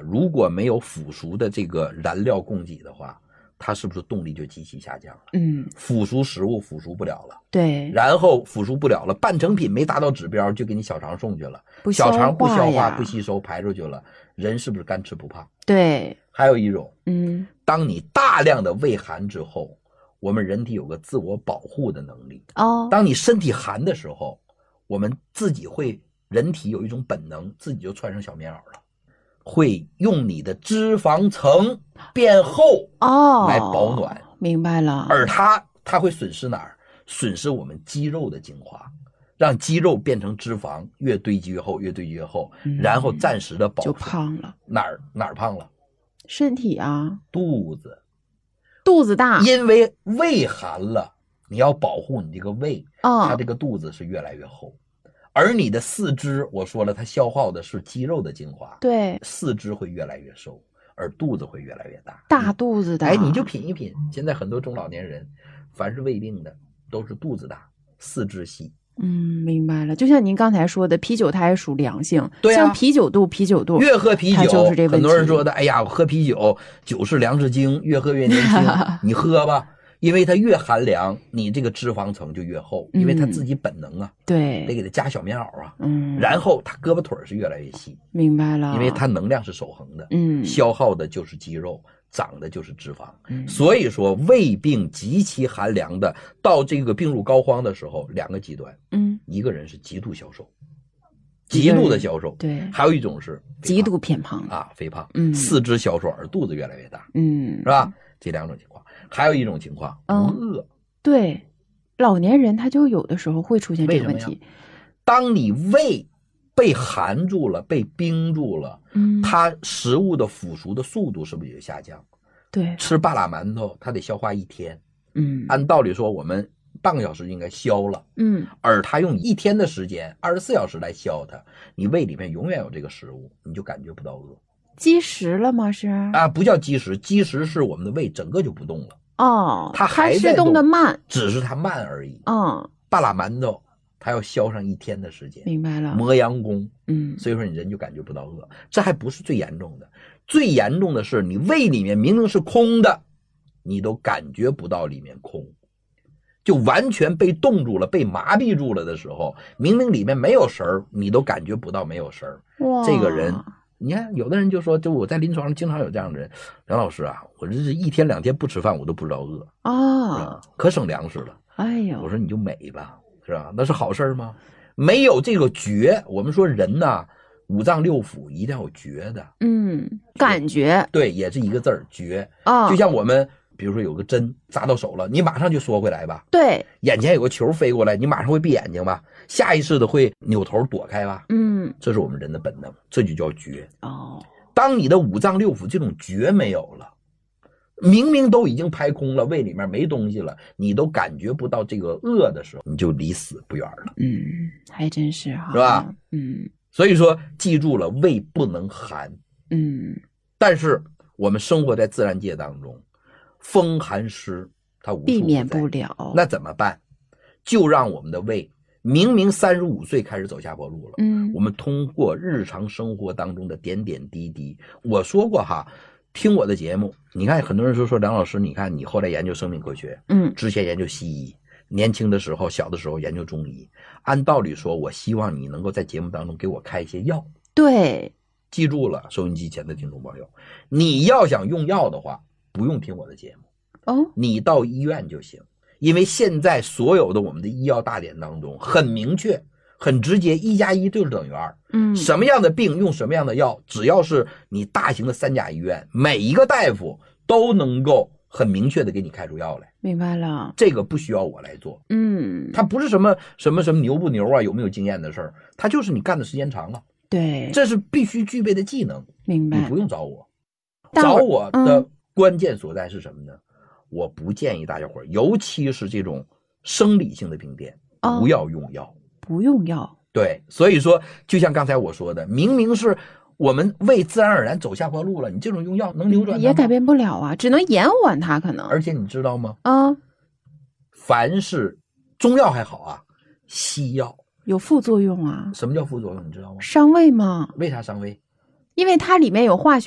如果没有腐熟的这个燃料供给的话，它是不是动力就极其下降了？腐熟食物腐熟不了了， 对， 然后腐熟不了了，半成品没达到指标就给你小肠送去了，小肠不消化不吸收排出去了，人是不是干吃不胖？ 对。 还有一种，当你大量的胃寒之后，我们人体有个自我保护的能力。当你身体寒的时候，我们自己会，人体有一种本能，自己就穿上小棉袄了，会用你的脂肪层变厚来保暖。 明白了。 而它会损失哪儿？损失我们肌肉的精华，让肌肉变成脂肪，越堆积越厚，越堆积越厚，然后暂时的保护， 就胖了。 哪儿胖了？ 身体啊， 肚子大， 因为胃寒了，你要保护你这个胃，它这个肚子是越来越厚。而你的四肢，我说了，它消耗的是肌肉的精华， 对， 四肢会越来越瘦，而肚子会越来越大， 大肚子的。 你就品一品，现在很多中老年人，凡是胃病的，都是肚子大，四肢细。 明白了。就像您刚才说的，啤酒它也属凉性， 对像啤酒肚， 越喝啤酒， 就是这问题。 很多人说的，哎呀，我喝啤酒，酒是粮食精，越喝越年轻。你喝吧，因为它越寒凉，你这个脂肪层就越厚，因为它自己本能啊， 对， 得给它加小棉袄啊，然后它胳膊腿是越来越细。 明白了， 因为它能量是守恒的，消耗的就是肌肉，长的就是脂肪。所以说胃病极其寒凉的，到这个病入膏肓的时候，两个极端，一个人是极度消瘦，极度的消瘦， 对， 还有一种是极度偏胖啊，肥胖，四肢消瘦而肚子越来越大，是吧？这两种情况，还有一种情况，饿。 对，老年人他就有的时候会出现这个问题。 当你胃被寒住了，被冰住了，它食物的腐熟的速度是不是也下降？ 对， 吃半拉馒头它得消化1天，按道理说我们半个小时应该消了，而它用1天的时间，24小时来消它，你胃里面永远有这个食物，你就感觉不到饿。 积食了吗？是啊，不叫积食，积食是我们的胃整个就不动了。它还在动的慢， 只是它慢而已。半拉馒头它要消上1天的时间， 明白了。 磨洋工，所以说你人就感觉不到饿。这还不是最严重的，最严重的是你胃里面明明是空的，你都感觉不到里面空，就完全被冻住了，被麻痹住了的时候，明明里面没有食儿，你都感觉不到没有食儿。这个人，你看有的人就说，就我在临床上经常有这样的人，梁老师啊，我这是1天2天不吃饭我都不知道饿可省粮食了。 哎呦， 我说你就美吧，是吧？那是好事吗？没有这个觉，我们说人呐，5脏6腑一定要有觉的， 感觉， 对，也是一个字儿，觉。就像我们比如说有个针扎到手了，你马上就缩回来吧， 对， 眼前有个球飞过来，你马上会闭眼睛吧，下意识的会扭头躲开吧，这是我们人的本能，这就叫觉。当你的5脏6腑这种觉没有了，明明都已经排空了，胃里面没东西了，你都感觉不到这个饿的时候，你就离死不远了。 还真是哈， 是吧？所以说记住了，胃不能寒。但是我们生活在自然界当中，风寒湿它无处不在， 避免不了。 那怎么办？就让我们的胃明明35岁开始走下坡路了，我们通过日常生活当中的点点滴滴，我说过哈，听我的节目，你看很多人说梁老师，你看你后来研究生命科学，之前研究西医，年轻的时候小的时候研究中医，按道理说我希望你能够在节目当中给我开一些药。 对， 记住了，收音机前的听众朋友，你要想用药的话，不用听我的节目，你到医院就行。因为现在所有的我们的医药大典当中很明确很直接，1+1就是等于2。什么样的病用什么样的药，只要是你大型的3甲医院，每一个大夫都能够很明确的给你开出药来。 明白了， 这个不需要我来做。它不是什么牛不牛啊，有没有经验的事儿，它就是你干的时间长了。 对， 这是必须具备的技能。 明白， 你不用找我，找我的关键所在是什么呢？我不建议大家伙，尤其是这种生理性的病变，不要用药， 不用药。 对，所以说就像刚才我说的，明明是我们胃自然而然走下坡路了，你这种用药能扭转它吗？ 也改变不了啊，只能延缓它可能。 而且你知道吗？凡是中药还好啊，西药有副作用啊。 什么叫副作用？你知道吗？ 伤胃吗？ 为啥伤胃？ 因为它里面有化学